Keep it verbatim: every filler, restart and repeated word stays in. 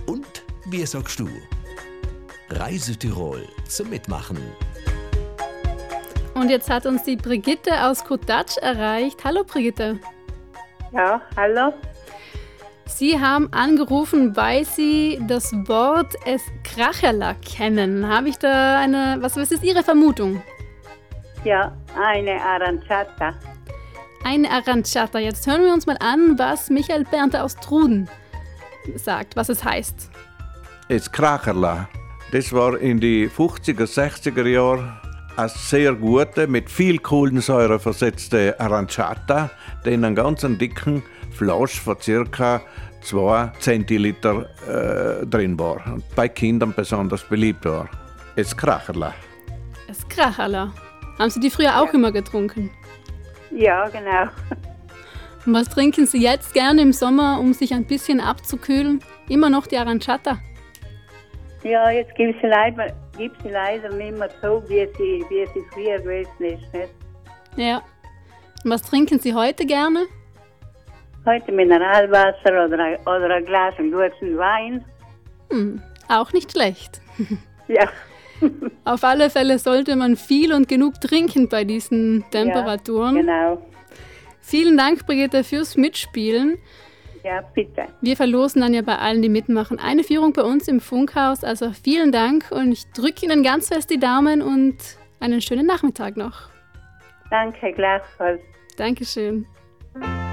Und wie sagst du? Reisetirol zum Mitmachen. Und jetzt hat uns die Brigitte aus Kotatsch erreicht. Hallo Brigitte. Ja, hallo. Sie haben angerufen, weil Sie das Wort es Kracherla kennen. Habe ich da eine, was, was ist Ihre Vermutung? Ja, eine Aranciata. Eine Aranciata. Jetzt hören wir uns mal an, was Michael Bernte aus Truden sagt, was es heißt. Es Kracherla. Das war in die fünfziger, sechziger Jahren eine sehr gute, mit viel Kohlensäure versetzte Aranciata, die in einem ganz dicken Flasch von ca. zwei Zentiliter äh, drin war und bei Kindern besonders beliebt war. Es Kracherla. Es Kracherla. Haben Sie die früher auch ja. immer getrunken? Ja, genau. Und was trinken Sie jetzt gerne im Sommer, um sich ein bisschen abzukühlen? Immer noch die Aranciata? Ja, jetzt gibt sie leider, gibt sie leider nicht mehr so, wie sie, wie sie früher gewesen ist. Nicht? Ja. Und was trinken Sie heute gerne? Heute Mineralwasser oder ein, oder ein Glas guten Wein. Hm, auch nicht schlecht. Ja. Auf alle Fälle sollte man viel und genug trinken bei diesen Temperaturen. Ja, genau. Vielen Dank, Brigitte, fürs Mitspielen. Ja, bitte. Wir verlosen dann ja bei allen, die mitmachen, eine Führung bei uns im Funkhaus. Also vielen Dank und ich drücke Ihnen ganz fest die Daumen und einen schönen Nachmittag noch. Danke, gleichfalls. Dankeschön.